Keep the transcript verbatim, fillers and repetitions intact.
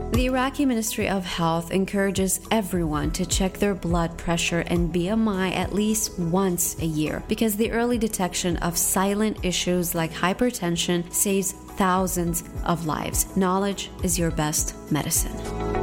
The Iraqi Ministry of Health encourages everyone to check their blood pressure and B M I at least once a year because the early detection of silent issues like hypertension saves thousands of lives. Knowledge is your best medicine.